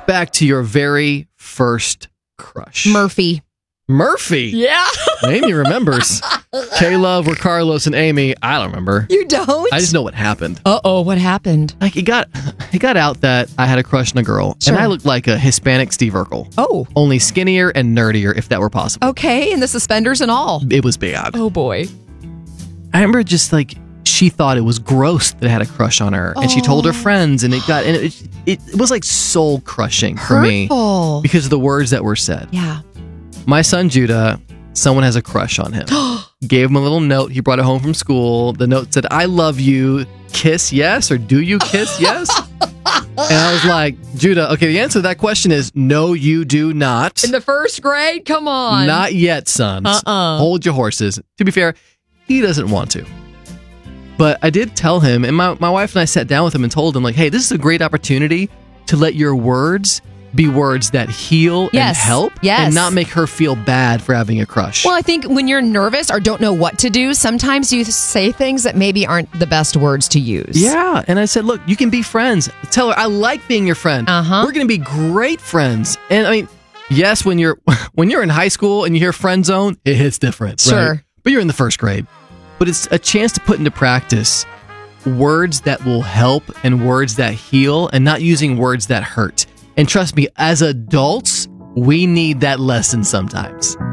back to your very first crush. Murphy. Yeah. Amy remembers. K-Love or Carlos and Amy, I don't remember. You don't? I just know what happened. Uh-oh, what happened? Like it got out that I had a crush on a girl, Sure. and I looked like a Hispanic Steve Urkel. Oh. Only skinnier and nerdier, if that were possible. Okay, and the suspenders and all. It was bad. Oh, boy. I remember just like she thought it was gross that I had a crush on her, and she told her friends, and it was like soul crushing for me Hurtful. because of the words that were said. Yeah. My son Judah, someone has a crush on him. Gave him a little note. He brought it home from school. The note said, "I love you. Kiss yes, or do you kiss yes?" And I was like, Judah, okay, the answer to that question is no, you do not. In the first grade? Come on. Not yet, sons. Hold your horses. To be fair, he doesn't want to. But I did tell him, and my wife and I sat down with him and told him, like, hey, this is a great opportunity to let your words be words that heal and help and not make her feel bad for having a crush. Well, I think when you're nervous or don't know what to do, sometimes you say things that maybe aren't the best words to use. Yeah. And I said, look, you can be friends. Tell her, I like being your friend. We're going to be great friends. And I mean, yes, when you're in high school and you hear friend zone, it hits different. Sure. Right? But you're in the first grade. But it's a chance to put into practice words that will help and words that heal and not using words that hurt. And trust me, as adults, we need that lesson sometimes.